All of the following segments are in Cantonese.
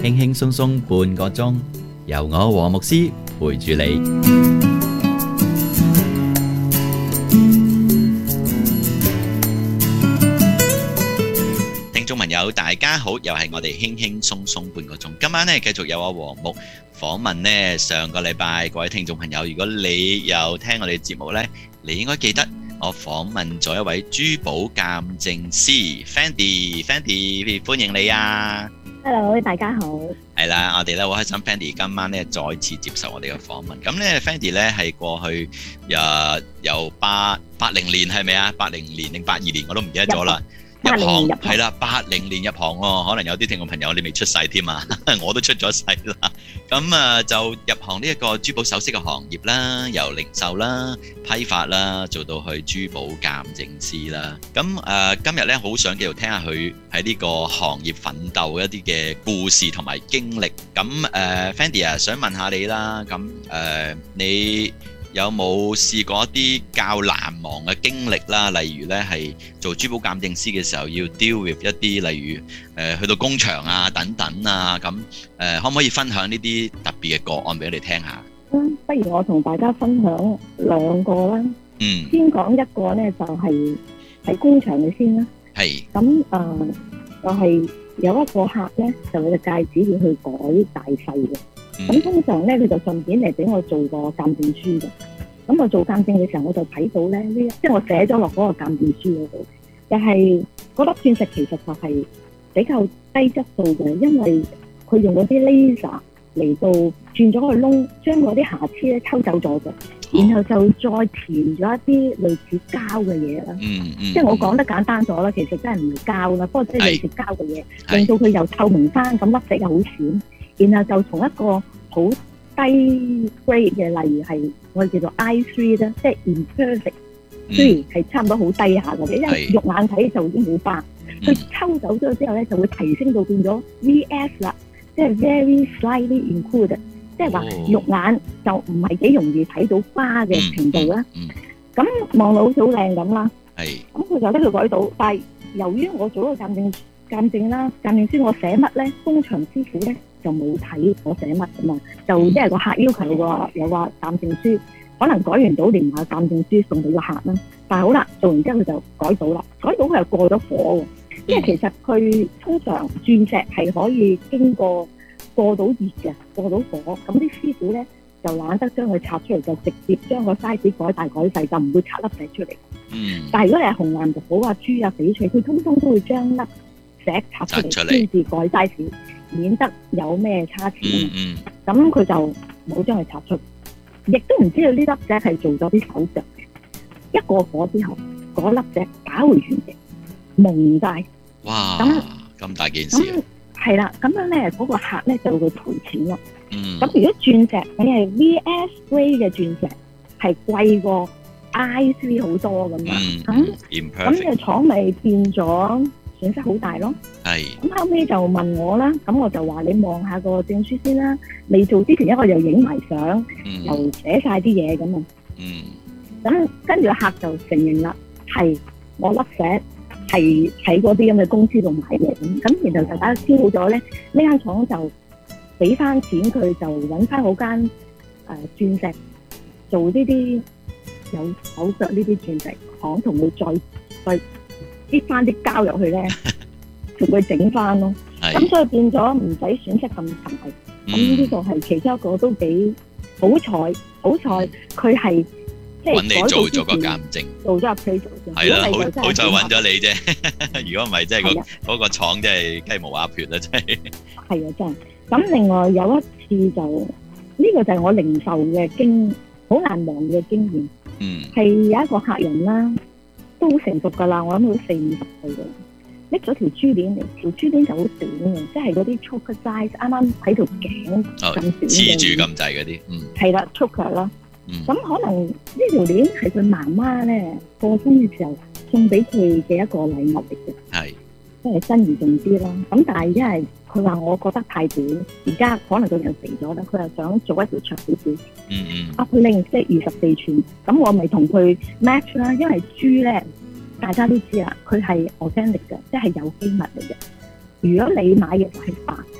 輕輕鬆鬆半個鐘，由我和牧師陪住你。聽眾朋友大家好，又係我哋輕輕鬆鬆半個鐘。今晚呢繼續有我和牧訪問呢，上個禮拜各位聽眾朋友，如果你有聽我哋節目呢，你應該記得我訪問咗一位珠寶鑑證師 Fandy， 歡迎你啊！ Hello， 大家好。 係啦，我哋咧好開心 Fandy 今晚咧再次接受我哋嘅訪問。咁咧 Fandy 咧係過去由80年係咪啊？80年定82年我都唔記得咗啦。入行係啦，80年入行喎，可能有啲聽眾朋友你未出世添啊，我都出咗世啦。咁啊就入行呢一個珠寶首飾嘅行業啦，由零售啦、批發啦，做到去珠寶鑑證師啦。咁今日咧好想繼續聽下佢喺呢個行業奮鬥一啲嘅故事同埋經歷。咁Fandy 啊，想問下你啦，咁你有冇試過一啲較難忘嘅經歷啦？例如咧係做珠寶鑑證師嘅時候要 deal with 一啲，例如去到工場啊等等啊，咁可唔可以分享呢啲特別嘅個案俾我哋聽下？ 不如我同大家分享兩個啦。先講一個咧，就係喺工場嘅先啦。係。咁就係有一個客咧，就佢嘅戒指要去改大細嘅。咁通常咧，佢就順便嚟俾我做個鑑證書嘅。咁我做鑑證嘅時候，我就睇到咧，即係我寫咗落嗰個鑑證書嗰度，就係嗰粒鑽石其實就係比較低質素嘅，因為佢用嗰啲 laser 嚟到轉咗個窿，將嗰啲瑕疵咧抽走咗嘅，然後就再填咗一啲類似膠嘅嘢啦。即係我講得簡單咗啦，其實真係唔係膠啦，不過即係類似膠嘅嘢，令到佢又透明翻，咁粒石又好閃。然後就從一個好低 grade 嘅，例如係我哋叫做 I3 啦，即係 imperfect， 雖然係差唔多好低下嘅，因為肉眼睇就已經冇疤。佢抽走咗之後咧，就會提升到變咗 VS 啦，即係 very slightly improved， 即係話肉眼就唔係幾容易睇到疤嘅程度啦。咁望到好似好靚咁啦。咁佢就拎佢改到，但係由於我做一個鑑證啦，鑑證書我寫乜咧，工場師傅咧就冇睇我寫乜㗎嘛，就因為個客要求有個鑑證書，可能改完到連埋鑑證書送俾個客啦。但係好啦，做完之後佢就改到啦，改到佢又過咗火喎，因為其實佢通常鑽石係可以經過到熱嘅，過到火，咁啲師傅咧就懶得將佢拆出嚟，就直接將個 size 改大改細，就唔會拆粒石出嚟。但係如果你係紅藍寶啊、珠啊、翡翠，佢通通都會將粒石拆出嚟先至改 size，免得有咩差池。咁佢就冇將佢拆出，亦都唔知道呢粒石係做咗啲手腳嘅。一過火之後，嗰粒石打回原形，蒙晒。哇！咁大件事。係啦，咁樣咧，嗰個客咧就會賠錢咯。咁如果鑽石你係 VS grade 嘅鑽石，係貴過 I3 好多咁嘛。咁嘅廠咪變咗損失好大咯。咁後尾就問我啦，咁我就話你望下個證書先啦。未做之前，一個又影埋相，又寫晒啲嘢咁啊。咁跟住個客就承認啦，係我粒石係喺嗰啲咁嘅公司度買嘅。咁然後大家簽好咗咧，呢間廠就俾翻錢佢，就揾翻嗰間鑽石做呢啲有手腳呢啲鑽石行，同佢再擠翻啲膠入去咧，同佢整翻咯。咁所以變咗唔使損失咁大。咁呢個係其中一個都幾好彩佢係即係揾你做咗個鑑證，做咗入去做嘅。係啦，好彩揾咗你啫。如果唔係，即係嗰個廠真係雞毛鴨血啦，真係。係啊，真係。咁另外有一次就呢個就係我零售嘅好難忘嘅經驗。係有一個客人啦，都好成熟噶啦，我諗佢40-50歲嘅，拎咗條珠鏈嚟，條珠鏈就好短嘅，即係嗰啲 choker size，啱啱喺條頸咁短嘅，黐住咁滯嗰啲。係啦，choker 啦。咁可能呢條鏈係佢媽媽咧過生嘅時候送俾佢嘅一個禮物嚟嘅，即係珍而重之啦。咁但係因為佢話我覺得太短，而家可能佢又肥咗啦，佢又想做一條長少少。佢令即係24寸，咁我咪同佢 match 啦。因為珠咧，大家都知啦，佢係 organic 嘅，即係有機物嚟嘅。如果你買嘅就係白嘅，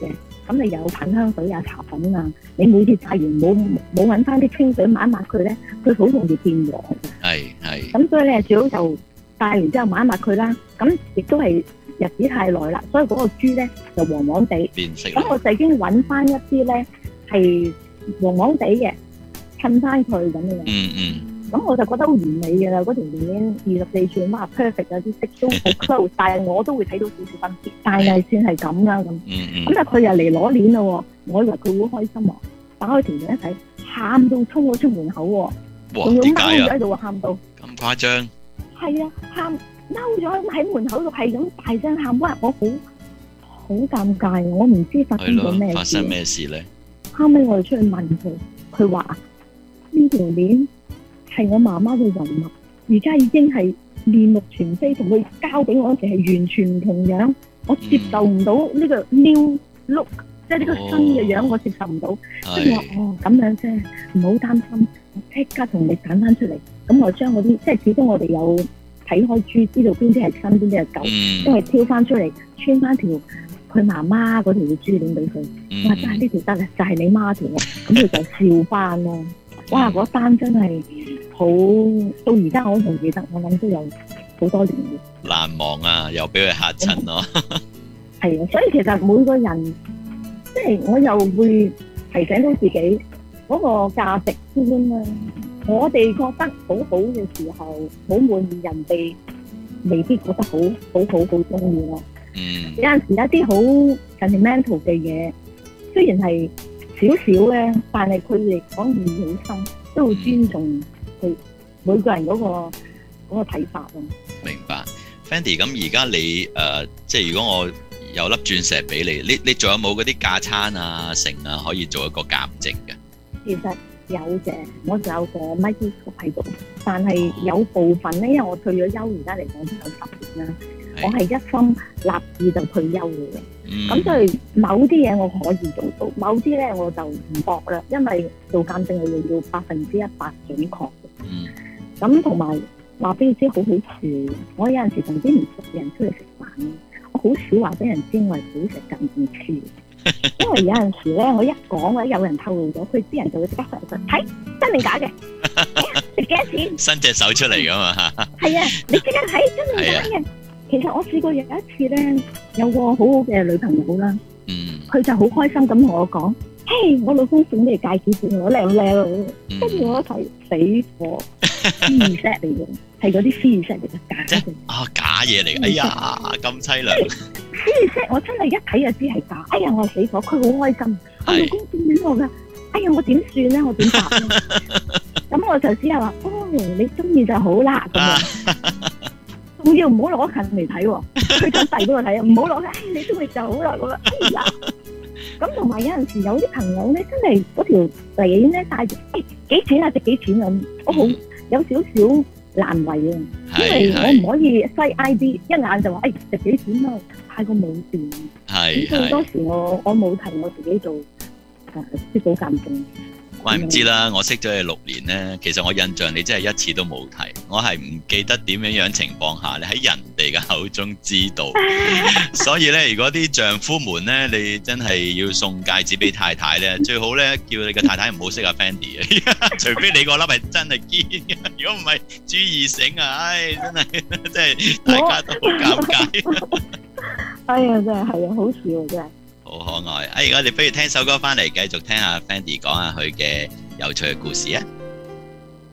咁你有噴香水啊、茶粉啊，你每次擦完冇揾翻啲清水抹一抹佢咧，佢好容易變黃嘅。係。咁所以咧最好就戴完之後抹一抹佢啦。咁亦都係日子太耐啦，所以嗰個珠咧就黃黃地。變色。咁我就已經揾翻一啲咧係黃黃地嘅，噴翻佢咁樣。咁我就覺得好完美嘅啦，嗰條鏈24寸，哇 perfect 啊，啲色都好 close，但係我都會睇到少少分別，但係算係咁啦咁。咁啊佢又嚟攞鏈咯，我以為佢好開心喎，打開條鏈一睇，喊到衝咗出門口喎，仲要踎喺度喊到。 咁誇張？係啊，喊踎咗喺門口度係咁大聲喊，哇！我好尷尬，我唔知發生咗咩事。發生咩事咧？後尾我哋出去問佢，佢話呢條鏈係我媽媽嘅遺物，而家已經係面目全非，同佢交俾我嗰時係完全唔同樣，我接受唔到呢個 new look，即係呢個新嘅樣，我接受唔到。跟住我咁樣啫，唔好擔心，我即刻同你揀翻出嚟。咁我將嗰啲，即係始終我哋有睇開珠，知道邊啲係新，邊啲係舊，都係挑翻出嚟，穿翻條佢媽媽嗰條嘅珠鏈俾佢。哇！真係呢條得啦，就係你媽條，咁佢就笑翻咯。哇！嗰單真係好，到而家我都仲記得，我諗都有好多年嘅。難忘啊！又俾佢嚇親咯。係啊，所以其實每個人，即係我又會提醒到自己嗰個價值觀啦。我哋覺得好好嘅時候，好滿意，人哋未必覺得好中意咯。有陣時一啲好 sentimental 嘅嘢，雖然係少少咧，但係佢哋講意義好深，都會尊重佢每個人嗰個睇法咯。明白 ，Fandy， 咁而家你即係如果我有粒鑽石俾你，你仲有冇嗰啲架撐啊、成啊，可以做一個鑑證嘅？其實有嘅，我仲有個 microscope 喺度，但係有部分咧，因為我退咗休，而家嚟講都有10年啦。我係一心立志就退休嘅，咁所以某啲嘢我可以做到，某啲咧我就唔搏啦，因為做鑑證係要100%準確嘅。咁同埋話俾你知好好處，我有陣時同啲唔熟嘅人出去食飯，我好少話俾人知我係好食鑑證書，因為有陣時咧我一講或者有人透露咗，佢啲人就會即刻上去睇真定假嘅，食幾多錢？伸隻手出嚟噶嘛？係啊，你即刻睇真定假嘅。其實我試過有一次咧，有個好好嘅女朋友啦，佢就好開心咁同我講：嘿，我老公送你戒指俾我，靚唔靚？跟住我一睇死火，free set 嚟嘅，係嗰啲 free set 嚟嘅，假嘅。啊，假嘢嚟嘅！哎呀，咁凄涼。free set 我真係一睇就知係假。哎呀，我死火，佢好開心，我老公送俾我㗎。哎呀，我點算咧？我點答咧？咁我就只係話：哦，你中意就好啦咁樣。仲要唔好攞近嚟睇喎，佢想第嗰個睇啊，唔好攞近，你中意就好啦咁啊！哎呀，咁同埋有陣時有啲朋友咧，真係嗰條鏈咧戴住，幾錢啊？值幾錢啊？我好有少少難為啊，因為我唔可以西 ID 一眼就話值幾錢咯，太過冇電。係係。好多時我冇提我自己做珠寶鑑證。怪唔知啦，我識咗你6年咧，其實我印象你真係一次都冇提，我係唔記得點樣情況下你喺人哋嘅口中知道，所以咧，如果啲丈夫們咧，你真係要送戒指俾太太咧，最好咧叫你嘅太太唔好識阿 Fandy 啊，除非你個粒係真係堅嘅，如果唔係朱二醒啊，唉，真係大家都好尷尬。哎呀，真係係啊，好笑真係。好可愛！而家你不如聽首歌翻嚟，繼續聽下 Fandy 講下佢嘅有趣嘅故事啊！